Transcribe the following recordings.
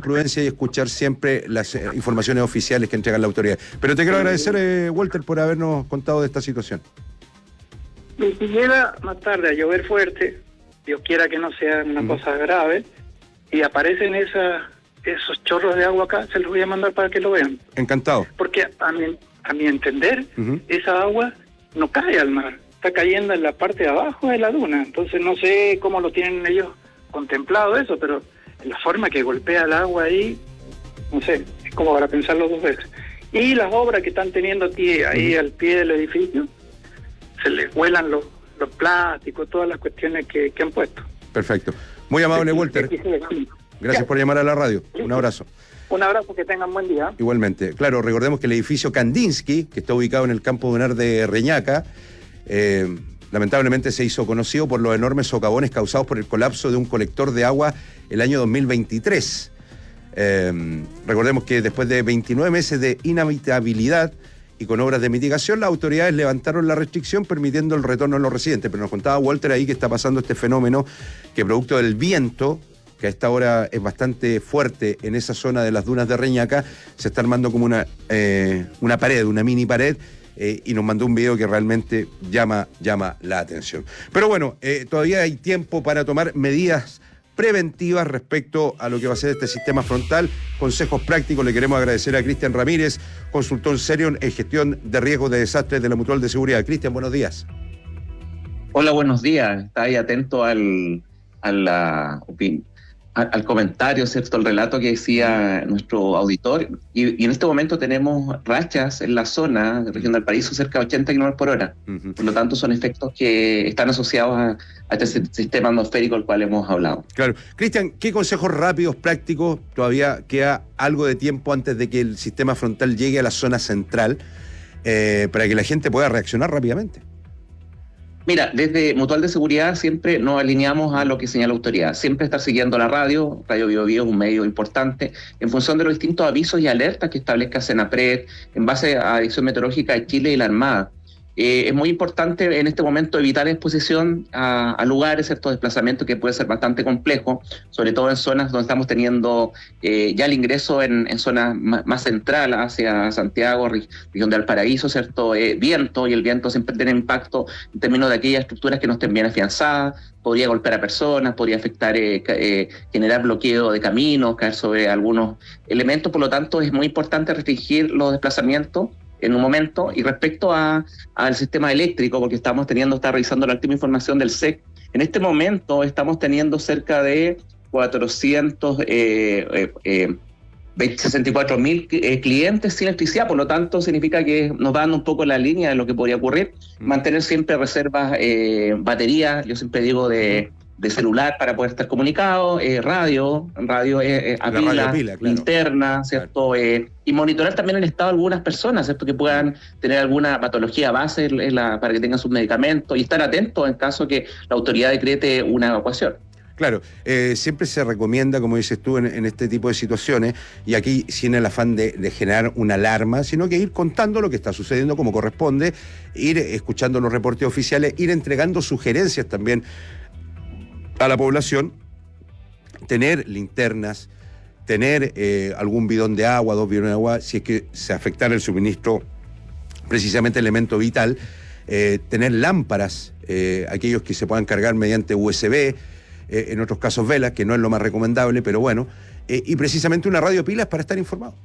prudencia y escuchar siempre las informaciones oficiales que entregan la autoridad. Pero te quiero agradecer, Walter, por habernos contado de esta situación. Y si llega más tarde a llover fuerte, Dios quiera que no sea una cosa grave, y aparecen esos chorros de agua acá, se los voy a mandar para que lo vean. Encantado. Porque a mi entender, esa agua no cae al mar, está cayendo en la parte de abajo de la duna. Entonces no sé cómo lo tienen ellos contemplado eso, pero la forma que golpea el agua ahí, no sé, es como para pensarlo dos veces. Y las obras que están teniendo ahí al pie del edificio, se les vuelan los plásticos, todas las cuestiones que han puesto. Perfecto. Muy amable, Walter. Gracias por llamar a la radio. Un abrazo. Un abrazo, que tengan buen día. Igualmente. Claro, recordemos que el edificio Kandinsky, que está ubicado en el campo dunar de Reñaca, lamentablemente se hizo conocido por los enormes socavones causados por el colapso de un colector de agua el año 2023. Recordemos que después de 29 meses de inhabitabilidad y con obras de mitigación, las autoridades levantaron la restricción permitiendo el retorno de los residentes. Pero nos contaba Walter ahí que está pasando este fenómeno que producto del viento, que a esta hora es bastante fuerte en esa zona de las dunas de Reñaca, se está armando como una pared, una mini pared, y nos mandó un video que realmente llama la atención. Pero bueno, todavía hay tiempo para tomar medidas preventivas respecto a lo que va a ser este sistema frontal. Consejos prácticos. Le queremos agradecer a Cristian Ramírez, consultor senior en gestión de riesgos de desastres de la Mutual de Seguridad. Cristian, buenos días. Hola, buenos días. Está ahí atento al comentario, ¿cierto? El relato que decía nuestro auditor. Y en este momento tenemos rachas en la zona de región del Paraíso cerca de 80 km por hora. Por lo tanto, son efectos que están asociados a este sistema atmosférico del cual hemos hablado. Claro. Cristian, ¿qué consejos rápidos, prácticos? Todavía queda algo de tiempo antes de que el sistema frontal llegue a la zona central, para que la gente pueda reaccionar rápidamente. Mira, desde Mutual de Seguridad siempre nos alineamos a lo que señala la autoridad. Siempre estar siguiendo la Radio Biobío es un medio importante, en función de los distintos avisos y alertas que establezca Senapred, en base a la Dirección Meteorológica de Chile y la Armada. Es muy importante en este momento evitar exposición a lugares, ciertos desplazamientos que puede ser bastante complejo, sobre todo en zonas donde estamos teniendo ya el ingreso en zonas más centrales hacia Santiago, región de Valparaíso, cierto viento, y el viento siempre tiene impacto en términos de aquellas estructuras que no estén bien afianzadas, podría golpear a personas, podría afectar, generar bloqueo de caminos, caer sobre algunos elementos. Por lo tanto, es muy importante restringir los desplazamientos en un momento. Y respecto al sistema eléctrico, porque está revisando la última información del SEC, en este momento estamos teniendo cerca de 64.000 clientes sin electricidad. Por lo tanto, significa que nos van un poco la línea de lo que podría ocurrir. Mantener siempre reservas, baterías, yo siempre digo de celular para poder estar comunicado, radio a pila, claro, linterna, ¿cierto? Claro. Y monitorar también el estado de algunas personas, ¿cierto? Que puedan tener alguna patología base para que tengan sus medicamentos, y estar atentos en caso que la autoridad decrete una evacuación. Claro, siempre se recomienda, como dices tú, en este tipo de situaciones, y aquí sin el afán de generar una alarma, sino que ir contando lo que está sucediendo como corresponde, ir escuchando los reportes oficiales, ir entregando sugerencias también a la población, tener linternas, tener algún bidón de agua, 2 bidones de agua, si es que se afectara el suministro, precisamente elemento vital, tener lámparas, aquellos que se puedan cargar mediante USB, en otros casos velas, que no es lo más recomendable, pero bueno, y precisamente una radio pilas para estar informado.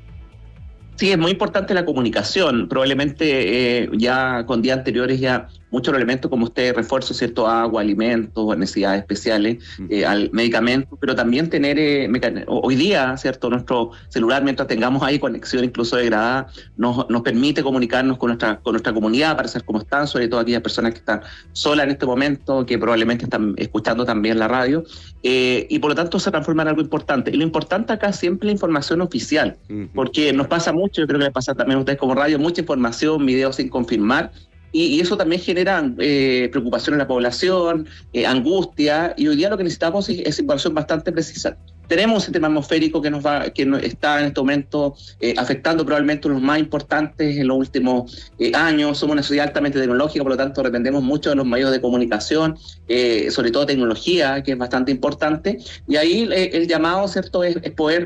Sí, es muy importante la comunicación. Probablemente ya con días anteriores ya muchos elementos como refuerzo, ¿cierto? Agua, alimentos, necesidades especiales, medicamentos, pero también tener hoy día, ¿cierto? Nuestro celular, mientras tengamos ahí conexión incluso degradada, nos permite comunicarnos con nuestra comunidad para saber cómo están, sobre todo aquellas personas que están solas en este momento, que probablemente están escuchando también la radio, y por lo tanto se transforma en algo importante. Y lo importante acá siempre es la información oficial, porque nos pasa mucho, yo creo que les pasa también a ustedes como radio, mucha información, videos sin confirmar, y eso también genera preocupación en la población, angustia, y hoy día lo que necesitamos es información bastante precisa. Tenemos un sistema atmosférico que está en este momento afectando probablemente uno de los más importantes en los últimos años. Somos una sociedad altamente tecnológica, por lo tanto dependemos mucho de los medios de comunicación, sobre todo tecnología, que es bastante importante, y ahí el llamado, ¿cierto?, es poder